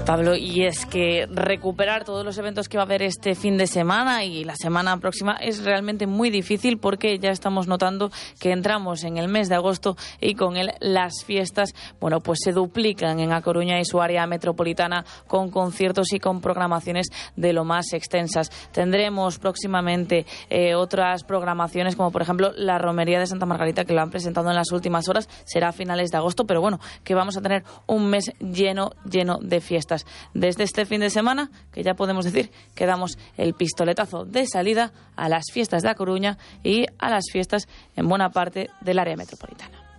Pablo, y es que recuperar todos los eventos que va a haber este fin de semana y la semana próxima es realmente muy difícil, porque ya estamos notando que entramos en el mes de agosto y con él las fiestas, bueno, pues se duplican en A Coruña y su área metropolitana, con conciertos y con programaciones de lo más extensas. Tendremos próximamente otras programaciones, como por ejemplo la Romería de Santa Margarita, que lo han presentado en las últimas horas, será a finales de agosto, pero bueno, que vamos a tener un mes lleno de fiestas. Desde este fin de semana, que ya podemos decir que damos el pistoletazo de salida a las fiestas de A Coruña y a las fiestas en buena parte del área metropolitana.